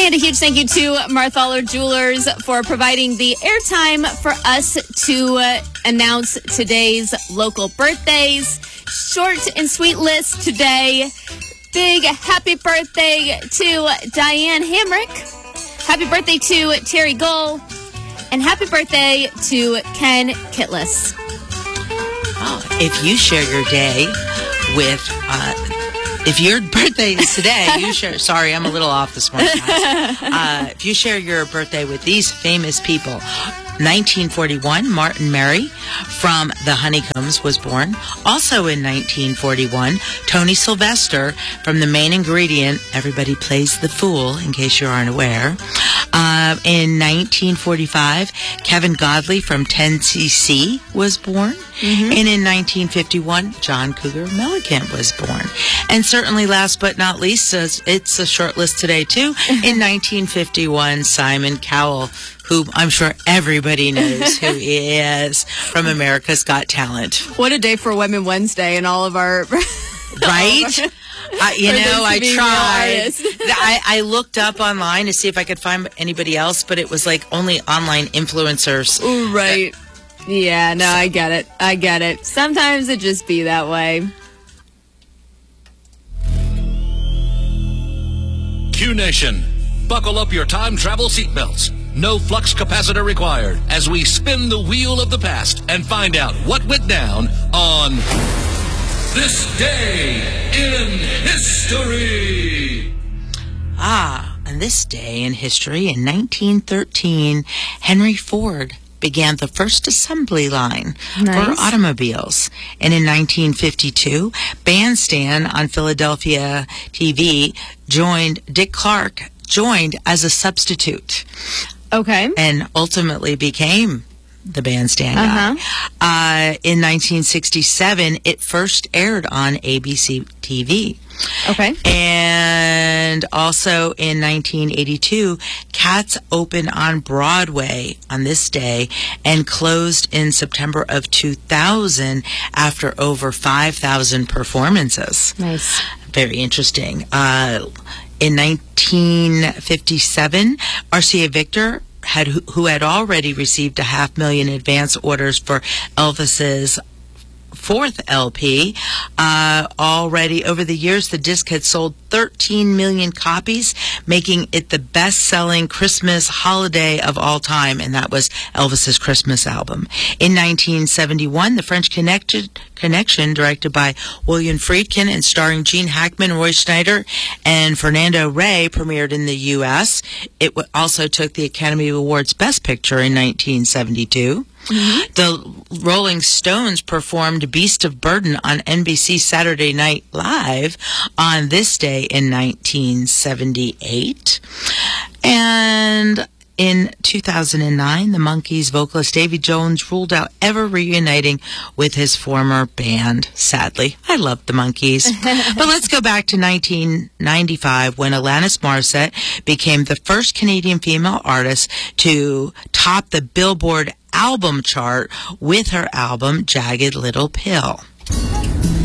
And a huge thank you to Marthaler Jewelers for providing the airtime for us to announce today's local birthdays. Short and sweet list today. Big happy birthday to Diane Hamrick. Happy birthday to Terry Gull. And happy birthday to Ken Kittless. Oh, if you share your day with... if your birthday is today, you share... Sorry, I'm a little off this morning, guys. If you share your birthday with these famous people... 1941, Martin Mary from the Honeycombs was born. Also in 1941, Tony Sylvester from the Main Ingredient, Everybody Plays the Fool, in case you aren't aware. In 1945, Kevin Godley from 10cc was born. Mm-hmm. And in 1951, John Cougar Mellencamp was born. And certainly last but not least, it's a short list today too, in 1951, Simon Cowell, who I'm sure everybody knows who he is, from America's Got Talent. What a day for Women Wednesday and all of our... Right? I tried. I looked up online to see if I could find anybody else, but it was like only online influencers. Ooh, right. Yeah, no, I get it. Sometimes it just be that way. Q Nation, buckle up your time travel seatbelts. No flux capacitor required as we spin the wheel of the past and find out what went down on this day in history. On this day in history, in 1913, Henry Ford began the first assembly line for automobiles. And in 1952, Bandstand on Philadelphia TV Dick Clark joined as a substitute. Okay. And ultimately became the Bandstand guy. In 1967, it first aired on ABC TV. Okay. And also in 1982, Cats opened on Broadway on this day and closed in September of 2000 after over 5,000 performances. Nice. Very interesting. In 1957, RCA Victor, who had already received 500,000 advance orders for Elvis's fourth LP. Already over the years, the disc had sold 13 million copies, making it the best-selling Christmas holiday of all time, and that was Elvis's Christmas album. In 1971, The French Connection, directed by William Friedkin and starring Gene Hackman, Roy Schneider, and Fernando Rey, premiered in the U.S. It also took the Academy Awards Best Picture in 1972. Mm-hmm. The Rolling Stones performed Beast of Burden on NBC Saturday Night Live on this day in 1978. And in 2009, the Monkees vocalist Davy Jones ruled out ever reuniting with his former band, sadly. I loved the Monkees. But let's go back to 1995 when Alanis Morissette became the first Canadian female artist to top the Billboard album chart with her album Jagged Little Pill.